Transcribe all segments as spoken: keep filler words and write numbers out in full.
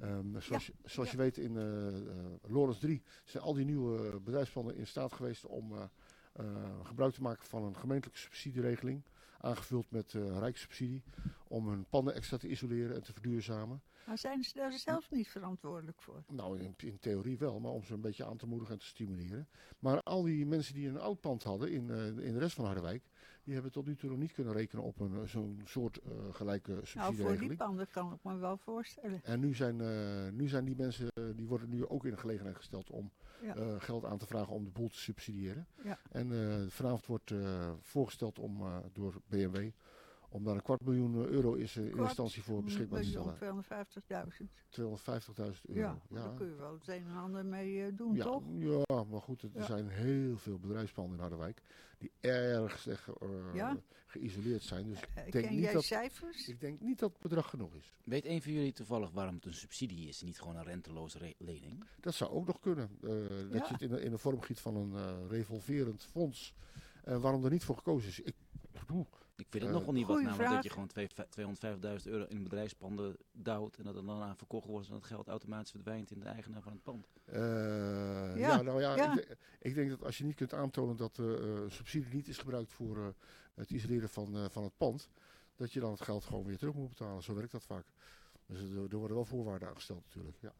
Um, zoals, Ja, je, zoals ja. je weet in uh, uh, Lorens drie zijn al die nieuwe bedrijfsplannen in staat geweest om uh, uh, gebruik te maken van een gemeentelijke subsidieregeling. Aangevuld met uh, rijkssubsidie. Om hun panden extra te isoleren en te verduurzamen. Maar zijn ze daar zelf niet verantwoordelijk voor? Nou, in, in theorie wel, maar om ze een beetje aan te moedigen en te stimuleren. Maar al die mensen die een oud pand hadden in, uh, in de rest van Harderwijk, die hebben tot nu toe nog niet kunnen rekenen op een, zo'n soort uh, gelijke subsidieregeling. Nou, voor die panden kan ik me wel voorstellen. En nu zijn, uh, nu zijn die mensen, uh, die worden nu ook in de gelegenheid gesteld om ja. uh, geld aan te vragen om de boel te subsidiëren. Ja. En uh, vanavond wordt uh, voorgesteld om, uh, door B M W om daar een kwart miljoen euro is uh, in kwart instantie voor beschikbaar te stellen. tweehonderdvijftigduizend. tweehonderdvijftigduizend euro. Ja, ja, daar kun je wel het een en ander mee uh, doen, ja, toch? Ja, maar goed, er ja. zijn heel veel bedrijfspanden in Harderwijk die erg slecht uh, ja? geïsoleerd zijn. Dus uh, ik denk ken niet jij dat, cijfers? Ik denk niet dat het bedrag genoeg is. Weet een van jullie toevallig waarom het een subsidie is en niet gewoon een renteloze re- lening? Dat zou ook nog kunnen. Uh, dat ja. je het in de, in de vorm giet van een uh, revolverend fonds. Uh, waarom er niet voor gekozen is. Ik, oeh, ik vind het uh, nogal niet wat, namelijk vraag. dat je gewoon tweehonderdvijftigduizend euro in bedrijfspanden duwt en dat het dan aan verkocht wordt en dat het geld automatisch verdwijnt in de eigenaar van het pand. Uh, ja. ja, nou ja, ja. Ik, ik denk dat als je niet kunt aantonen dat uh, subsidie niet is gebruikt voor uh, het isoleren van, uh, van het pand, dat je dan het geld gewoon weer terug moet betalen. Zo werkt dat vaak. Dus er, er worden wel voorwaarden aangesteld natuurlijk. Ja.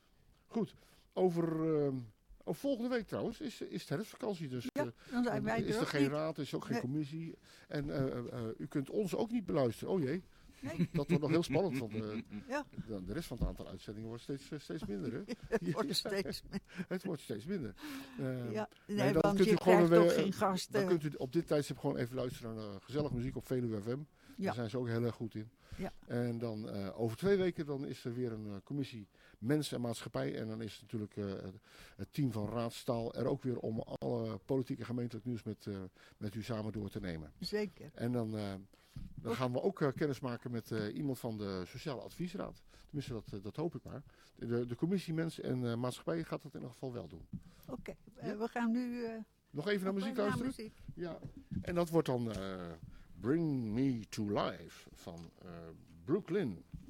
Goed, over... Uh, Oh, volgende week trouwens is, is de herfstvakantie, dus ja, dan zijn wij is er geen niet. raad, is ook geen nee. commissie. En uh, uh, u kunt ons ook niet beluisteren. Oh jee, nee. Dat wordt nog heel spannend, want uh, ja. de, de rest van het aantal uitzendingen wordt steeds, steeds minder. Hè? het wordt steeds minder. Het wordt steeds minder. Uh, ja, nee, nee, dan want kunt je u gewoon krijgt een, toch geen gasten. Dan kunt u op dit tijdstip gewoon even luisteren naar uh, gezellige muziek op Veluwe F M. Ja. Daar zijn ze ook heel erg goed in. Ja. En dan uh, over twee weken dan is er weer een uh, commissie Mensen en Maatschappij. En dan is natuurlijk uh, het team van Raadstaal er ook weer om alle politieke gemeentelijk nieuws met, uh, met u samen door te nemen. Zeker. En dan, uh, dan gaan we ook uh, kennis maken met uh, iemand van de Sociale Adviesraad. Tenminste, dat, uh, dat hoop ik maar. De, de commissie Mensen en uh, Maatschappij gaat dat in ieder geval wel doen. Oké, okay. uh, ja. we gaan nu... Uh, Nog even naar muziek luisteren? muziek. Ja, en dat wordt dan uh, Bring Me To Life van uh, Brooklyn.